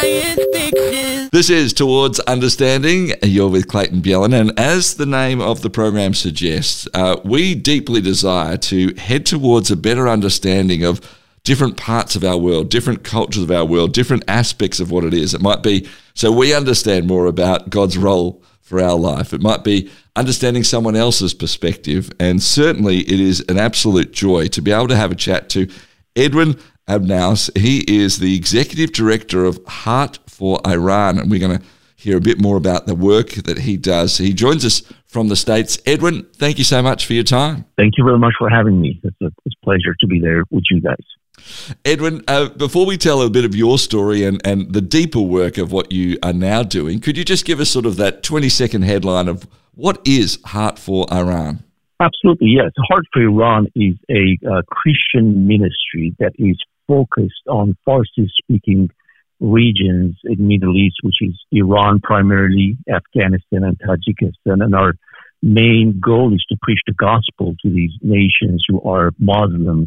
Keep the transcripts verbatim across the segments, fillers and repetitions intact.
science fiction. This is Towards Understanding. You're with Clayton Bjellan, and as the name of the program suggests, uh, we deeply desire to head towards a better understanding of different parts of our world, different cultures of our world, different aspects of what it is. It might be so we understand more about God's role for our life. It might be understanding someone else's perspective, and certainly it is an absolute joy to be able to have a chat to Edwin Abnaus. He is the Executive Director of Heart for Iran, and we're going to hear a bit more about the work that he does. He joins us from the States. Edwin, thank you so much for your time. Thank you very much for having me. It's a, it's a pleasure to be there with you guys. Edwin, uh, before we tell a bit of your story and, and the deeper work of what you are now doing, could you just give us sort of that twenty-second headline of what is Heart for Iran? Absolutely, yes. Heart for Iran is a uh, Christian ministry that is focused on Farsi-speaking regions in the Middle East, which is Iran primarily, Afghanistan, and Tajikistan. And our main goal is to preach the gospel to these nations who are Muslims.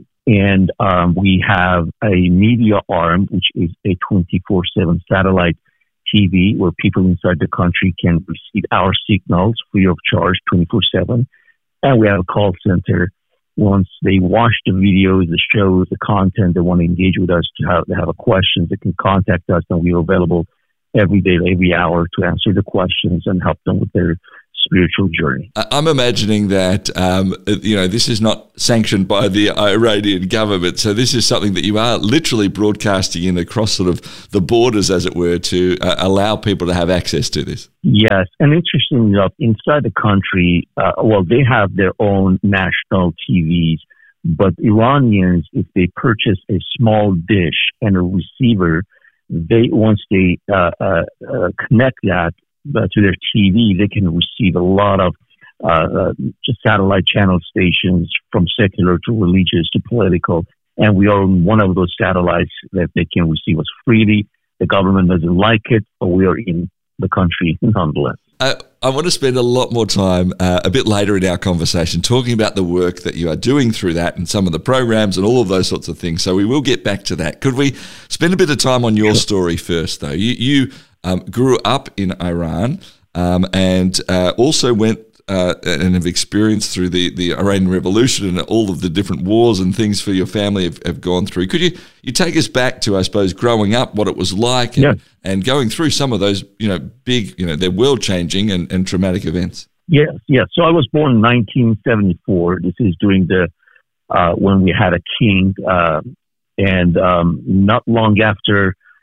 And um, we have a media arm, which is a twenty-four seven satellite T V where people inside the country can receive our signals free of charge twenty-four seven. And we have a call center. Once they watch the videos, the shows, the content, they want to engage with us, to have, they have a question, they can contact us, and we are available every day, every hour to answer the questions and help them with their spiritual journey. I'm imagining that, um, you know, this is not sanctioned by the Iranian government. So this is something that you are literally broadcasting in across sort of the borders, as it were, to uh, allow people to have access to this. Yes. And interestingly enough, inside the country, uh, well, they have their own national T Vs, but Iranians, if they purchase a small dish and a receiver, they, once they uh, uh, uh, connect that Uh, to their T V, they can receive a lot of uh, uh, satellite channel stations, from secular to religious to political. And we are on one of those satellites that they can receive us freely. The government doesn't like it, but we are in the country nonetheless. I, I want to spend a lot more time uh, a bit later in our conversation talking about the work that you are doing through that and some of the programs and all of those sorts of things. So we will get back to that. Could we spend a bit of time on your sure. story first, though? You, you um, grew up in Iran um, and uh, also went uh, and have experienced through the, the Iranian Revolution and all of the different wars and things for your family have, have gone through. Could you, you take us back to, I suppose, growing up, what it was like and, yes. and going through some of those, you know, big, you know, they're world-changing and, and traumatic events? Yes, yes. So I was born in nineteen seventy-four. This is during the, uh, when we had a king. Uh, and um, not long after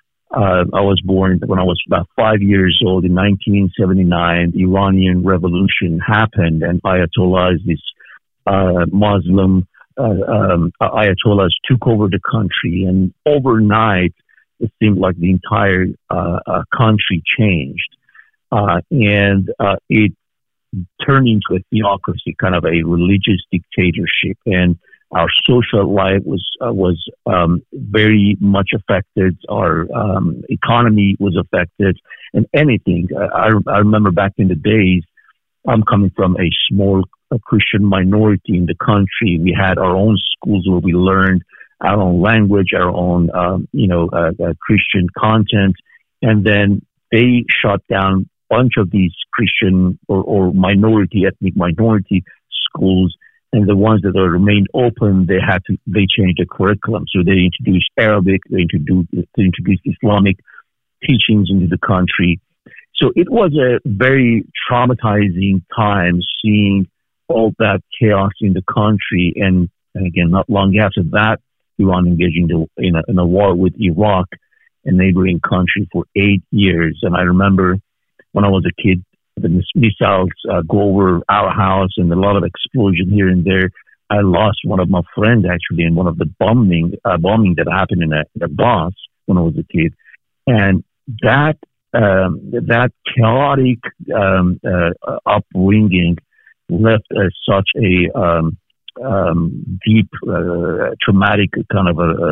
Uh, I was born, when I was about five years old, in nineteen seventy-nine, the Iranian Revolution happened, and Ayatollahs, these uh, Muslim uh, um, Ayatollahs, took over the country. And overnight, it seemed like the entire uh, uh, country changed. Uh, and uh, it turned into a theocracy, kind of a religious dictatorship. And our social life was uh, was um, very much affected. Our um, economy was affected, and anything. I, I remember back in the days, I'm coming from a small uh, Christian minority in the country. We had our own schools where we learned our own language, our own um, you know uh, uh, Christian content, and then they shut down a bunch of these Christian or, or minority, ethnic minority schools. And the ones that are remained open, they had to, they changed the curriculum. So they introduced Arabic, they introduced, they introduced Islamic teachings into the country. So it was a very traumatizing time seeing all that chaos in the country. And, and again, not long after that, Iran engaged in, the, in, a, in a war with Iraq, a neighboring country, for eight years. And I remember when I was a kid, the missiles uh, go over our house and a lot of explosion here and there. I lost one of my friends actually in one of the bombing uh, bombing that happened in a, in a bus when I was a kid, and that um, that chaotic um, uh, upbringing left uh, such a um, um, deep, uh, traumatic kind of a, a,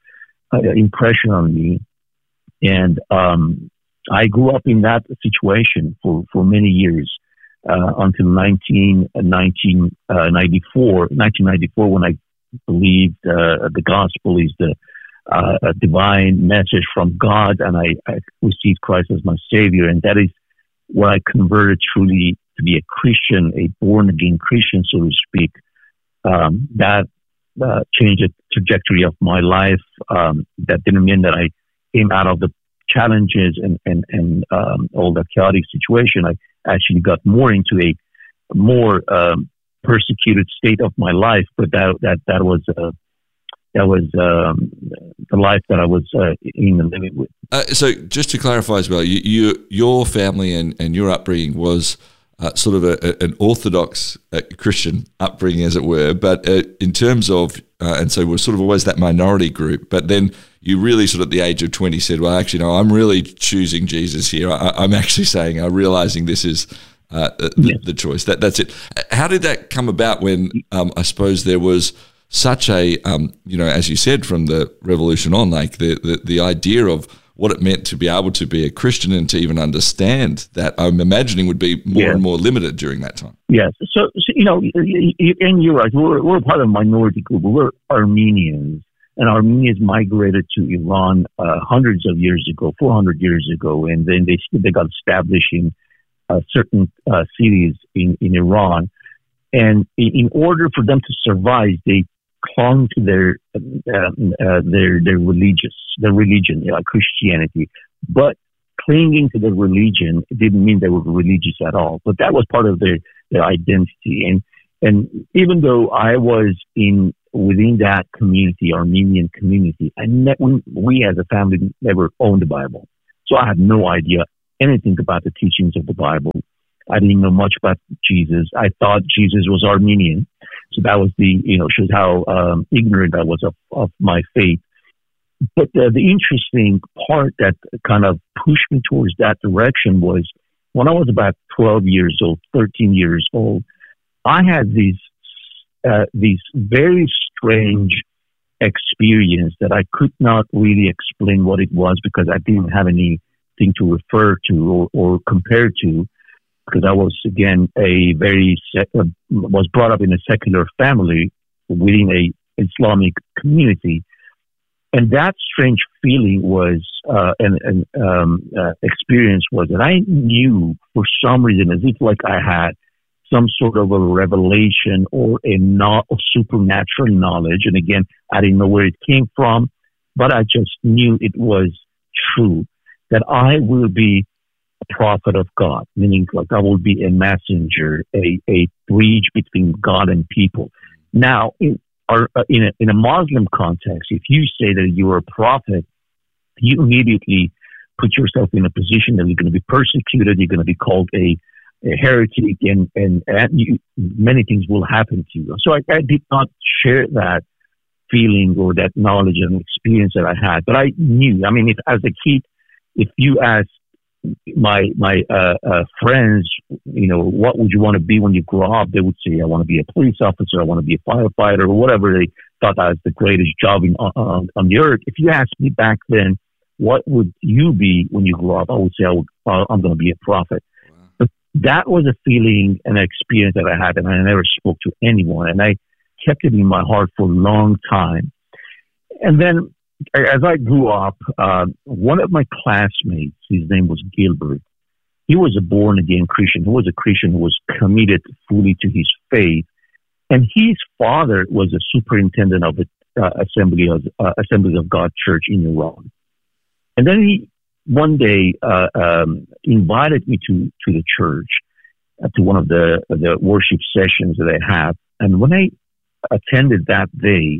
a impression on me, and um, I grew up in that situation for, for many years uh, until nineteen ninety-four, nineteen ninety-four, when I believed uh, the gospel is the uh, a divine message from God, and I, I received Christ as my Savior, and that is where I converted truly to be a Christian, a born-again Christian, so to speak. Um, that uh, changed the trajectory of my life. Um, that didn't mean that I came out of the challenges and, and, and um, all the chaotic situation. I actually got more into a more um, persecuted state of my life, but that that that was uh, that was um, the life that I was uh, in and living with. Uh, so, just to clarify as well, you, you your family and, and your upbringing was uh, sort of a, a, an Orthodox uh, Christian upbringing, as it were. But uh, in terms of, uh, and so we're sort of always that minority group. But then you really sort of at the age of twenty said, well, actually, no, I'm really choosing Jesus here. I, I'm actually saying, I'm realizing this is uh, the, yes. the choice. That That's it. How did that come about when um, I suppose there was such a, um, you know, as you said, from the revolution on, like the, the, the idea of what it meant to be able to be a Christian and to even understand that, I'm imagining would be more yeah. and more limited during that time. Yes. So, so you know, and you're right, we're, we're part of a minority group. We're Armenians, and Armenians migrated to Iran uh, hundreds of years ago, four hundred years ago, and then they they got established in uh, certain uh, cities in, in Iran. And in order for them to survive, they clung to their uh, uh, their their religious their religion, you know, like Christianity. But clinging to their religion didn't mean they were religious at all. But that was part of their, their identity. And and even though I was in within that community, Armenian community, I ne- we, we as a family never owned the Bible, so I had no idea anything about the teachings of the Bible. I didn't know much about Jesus. I thought Jesus was Armenian. So that was the, you know, shows how um, ignorant I was of, of my faith. But uh, the interesting part that kind of pushed me towards that direction was when I was about twelve years old, thirteen years old, I had these, uh, these very strange experience that I could not really explain what it was because I didn't have anything to refer to or, or compare to. Because I was, again, a very, sec- uh, was brought up in a secular family within a Islamic community. And that strange feeling was, uh, and, and um, uh, experience was that I knew for some reason, as if like I had some sort of a revelation or a, not, a supernatural knowledge. And again, I didn't know where it came from, but I just knew it was true, that I will be prophet of God, meaning like I will be a messenger, a, a bridge between God and people. Now, in, or, uh, in, a, in a Muslim context, if you say that you are a prophet, you immediately put yourself in a position that you're going to be persecuted, you're going to be called a, a heretic, and, and, and you, many things will happen to you. So I, I did not share that feeling or that knowledge and experience that I had, but I knew, I mean, if as a kid, if you ask my my uh, uh, friends, you know, what would you want to be when you grow up? They would say, I want to be a police officer, I want to be a firefighter, or whatever they thought that was the greatest job in, on, on the earth. If you asked me back then, what would you be when you grow up? I would say, I would, uh, I'm going to be a prophet. Wow. But that was a feeling and an experience that I had, and I never spoke to anyone. And I kept it in my heart for a long time. And then as I grew up, uh, one of my classmates, his name was Gilbert. He was a born-again Christian. He was a Christian who was committed fully to his faith. And his father was a superintendent of the uh, Assembly of uh, Assemblies of God Church in Iran. And then he one day uh, um, invited me to, to the church, uh, to one of the, the worship sessions that they have. And when I attended that day,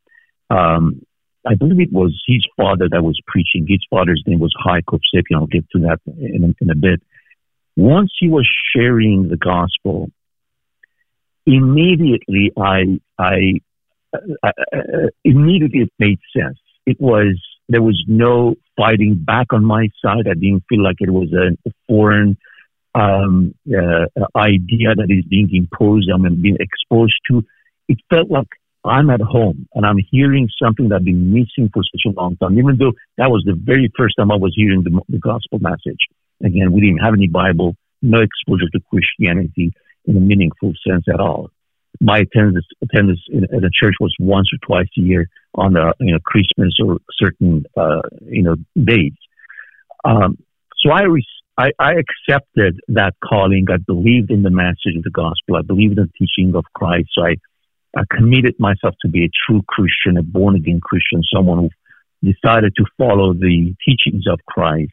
um, I believe it was his father that was preaching. His father's name was Hai Kovsepian. I'll get to that in a, in a bit. Once he was sharing the gospel, immediately I, I, I, I immediately it made sense. It was, there was no fighting back on my side. I didn't feel like it was a foreign um, uh, idea that is being imposed on and being exposed to. It felt like I'm at home and I'm hearing something that I've been missing for such a long time, even though that was the very first time I was hearing the, the gospel message. Again, we didn't have any Bible, no exposure to Christianity in a meaningful sense at all. my attendance attendance in, in the church was once or twice a year on the you know Christmas or certain uh, you know days. Um, so I, re- I I accepted that calling. I believed in the message of the gospel. I believed in the teaching of Christ. So I, I committed myself to be a true Christian, a born again Christian, someone who decided to follow the teachings of Christ.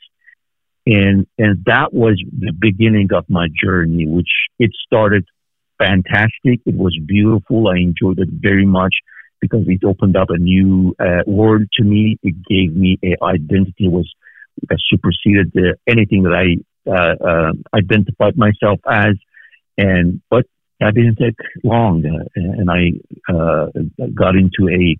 And and that was the beginning of my journey, which it started fantastic. It was beautiful. I enjoyed it very much because it opened up a new uh, world to me. It gave me an identity. It was uh, superseded uh, anything that I uh, uh, identified myself as. And but that didn't take long, uh, and I uh, got into a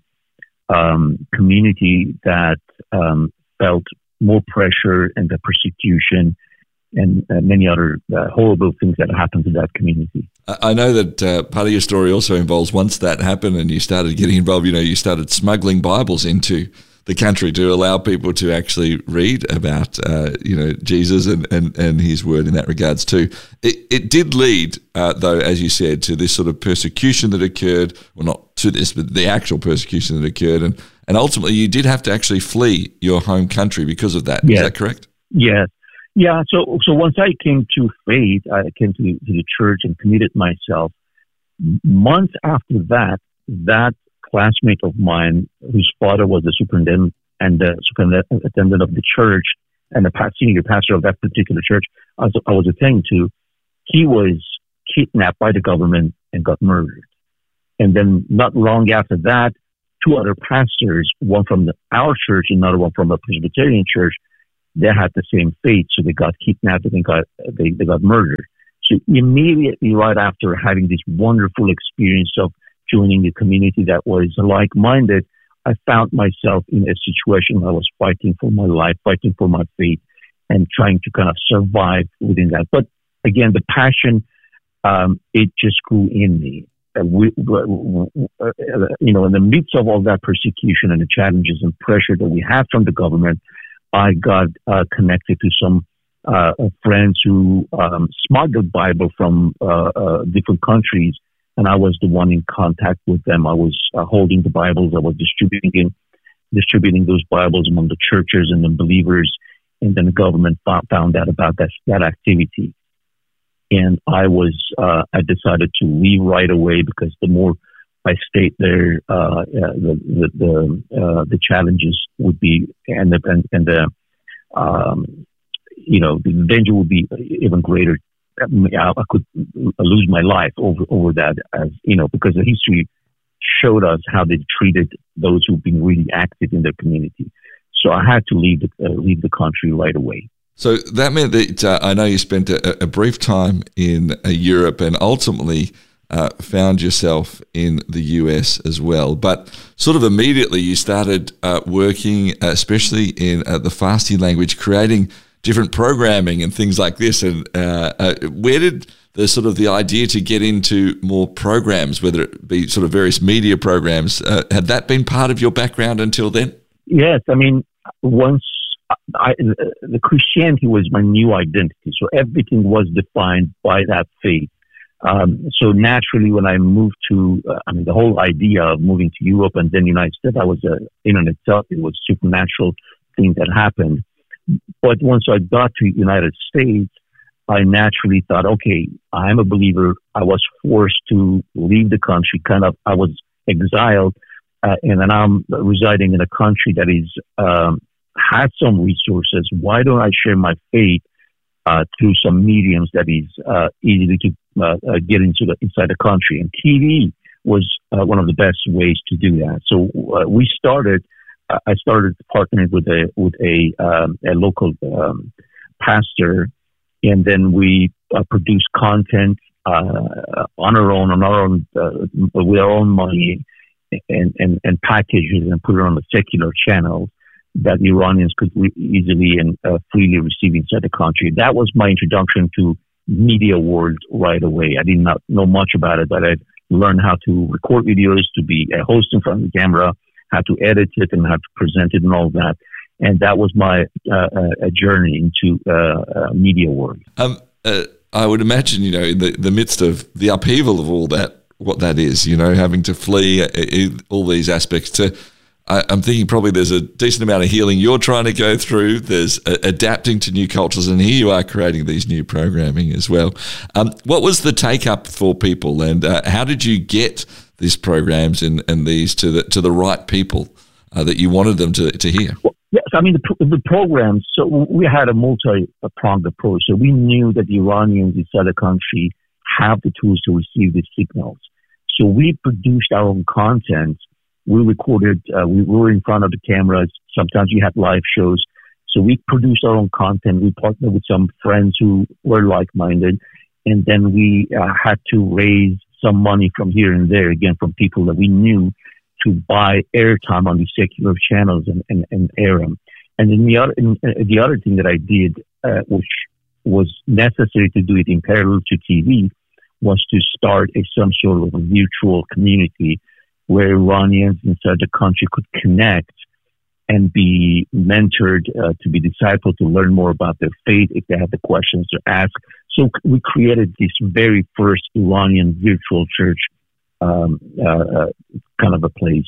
um, community that um, felt more pressure and the persecution and uh, many other uh, horrible things that happened to that community. I know that uh, part of your story also involves once that happened and you started getting involved, you know, you started smuggling Bibles into the country to allow people to actually read about, uh, you know, Jesus and, and, and his word in that regards too. It, it did lead, uh, though, as you said, to this sort of persecution that occurred, well, not to this, but the actual persecution that occurred. And, and ultimately you did have to actually flee your home country because of that. Yes. Is that correct? Yes. Yeah. So, so once I came to faith, I came to, to the church and committed myself. Months after that, that classmate of mine, whose father was the superintendent and the superintendent of the church and the senior pastor of that particular church I was, I was attending to, he was kidnapped by the government and got murdered. And then not long after that, two other pastors, one from the, our church, another one from a Presbyterian church, they had the same fate. So they got kidnapped and got, they, they got murdered. So immediately right after having this wonderful experience of joining a community that was like-minded, I found myself in a situation where I was fighting for my life, fighting for my faith, and trying to kind of survive within that. But again, the passion, um, it just grew in me. Uh, we, uh, you know, in the midst of all that persecution and the challenges and pressure that we had from the government, I got uh, connected to some uh, friends who um, smuggled Bible from uh, uh, different countries. And I was the one in contact with them. I was uh, holding the Bibles. I was distributing distributing those Bibles among the churches and the believers. And then the government found, found out about that, that activity. And I was, uh, I decided to leave right away because the more I stayed there, uh, uh, the, the, the, uh, the challenges would be, and the, and, and the, um, you know, the danger would be even greater. I could lose my life over, over that, as you know, because the history showed us how they treated those who've been really active in their community. So I had to leave the, uh, leave the country right away. So that meant that uh, I know you spent a, a brief time in uh, Europe and ultimately uh, found yourself in the U S as well. But sort of immediately you started uh, working, uh, especially in uh, the Farsi language, creating different programming and things like this. And uh, uh, where did the sort of the idea to get into more programs, whether it be sort of various media programs, uh, had that been part of your background until then? Yes. I mean, once I, the Christianity was my new identity. So everything was defined by that faith. Um, so naturally, when I moved to, uh, I mean, the whole idea of moving to Europe and then the United States, that was uh, in and itself, it was a supernatural thing that happened. But once I got to the United States, I naturally thought, okay, I'm a believer. I was forced to leave the country. Kind of, I was exiled, uh, and then I'm residing in a country that is um, has some resources. Why don't I share my faith uh, through some mediums that is uh, easy to uh, uh, get into the inside the country? And T V was uh, one of the best ways to do that. So uh, we started. I started partnering with a with a um, a local um, pastor, and then we uh, produced content uh, on our own, on our own, uh, with our own money, and, and and packages and put it on the secular channel that the Iranians could re- easily and uh, freely receive inside the country. That was my introduction to media world right away. I did not know much about it, but I learned how to record videos, to be a host in front of the camera, how to edit it and how to present it and all that. And that was my uh, uh, journey into uh, uh, media world. Um, uh, I would imagine, you know, in the, the midst of the upheaval of all that, what that is, you know, having to flee all these aspects to, I'm thinking probably there's a decent amount of healing you're trying to go through. There's a, adapting to new cultures, and here you are creating these new programming as well. Um, what was the take-up for people, and uh, how did you get these programs and, and these to the to the right people uh, that you wanted them to, to hear? Well, yes, I mean, the, the programs, so we had a multi-pronged approach. So we knew that the Iranians inside the country have the tools to receive the signals. So we produced our own content. We recorded, uh, we were in front of the cameras. Sometimes we had live shows. So we produced our own content. We partnered with some friends who were like-minded. And then we uh, had to raise some money from here and there, again, from people that we knew, to buy airtime on these secular channels and, and, and air them. And then the other, and, uh, the other thing that I did, uh, which was necessary to do it in parallel to T V, was to start a some sort of a virtual community where Iranians inside the country could connect and be mentored, uh, to be discipled, to learn more about their faith if they had the questions to ask. So we created this very first Iranian virtual church, um, uh, uh, kind of a place.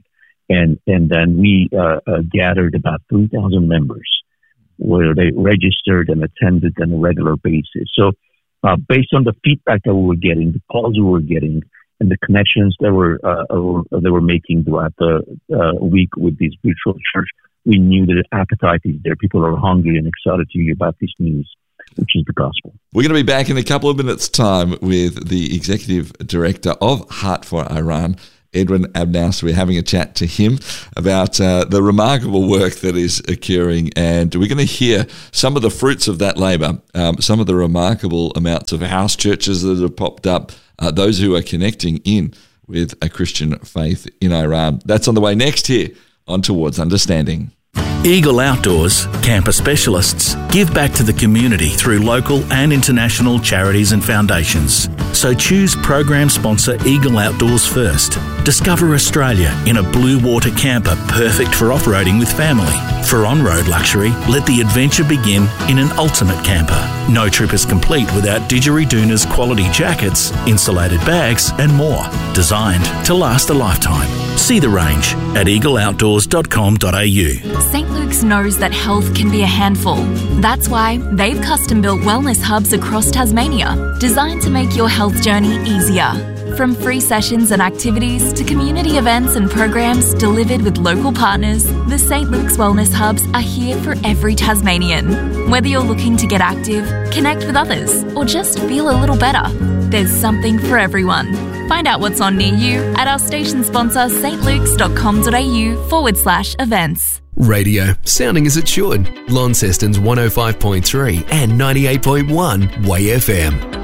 And, and then we uh, uh, gathered about three thousand members where they registered and attended on a regular basis. So uh, based on the feedback that we were getting, the calls we were getting, and the connections that were uh, they were making throughout the uh, week with this virtual church, we knew that the appetite is there. People are hungry and excited to hear about this news, which is the gospel. We're going to be back in a couple of minutes' time with the Executive Director of Heart for Iran, Edwin Abnaus. We're having a chat to him about uh, the remarkable work that is occurring, and we're going to hear some of the fruits of that labour, um, some of the remarkable amounts of house churches that have popped up, uh, those who are connecting in with a Christian faith in Iran. That's on the way next here on Towards Understanding. Eagle Outdoors, camper specialists, give back to the community through local and international charities and foundations. So choose program sponsor Eagle Outdoors first. Discover Australia in a blue water camper perfect for off-roading with family. For on-road luxury, let the adventure begin in an ultimate camper. No trip is complete without Didgeridoon's quality jackets, insulated bags and more, designed to last a lifetime. See the range at eagle outdoors dot com dot a u. Saint Luke's knows that health can be a handful. That's why they've custom-built wellness hubs across Tasmania, designed to make your health journey easier. From free sessions and activities to community events and programs delivered with local partners, the Saint Luke's Wellness Hubs are here for every Tasmanian. Whether you're looking to get active, connect with others, or just feel a little better, there's something for everyone. Find out what's on near you at our station sponsor stlukes.com.au forward slash events. Radio, sounding as it should. Launceston's one oh five point three and ninety-eight point one Way F M.